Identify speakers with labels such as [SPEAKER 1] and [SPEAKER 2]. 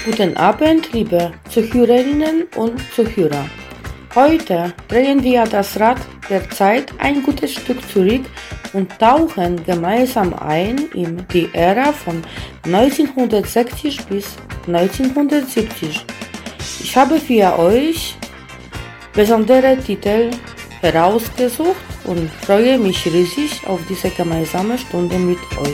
[SPEAKER 1] Guten Abend, liebe Zuhörerinnen und Zuhörer. Heute drehen wir das Rad der Zeit ein gutes Stück zurück und tauchen gemeinsam ein in die Ära von 1960 bis 1970. Ich habe für euch besondere Titel herausgesucht und freue mich riesig auf diese gemeinsame Stunde mit euch.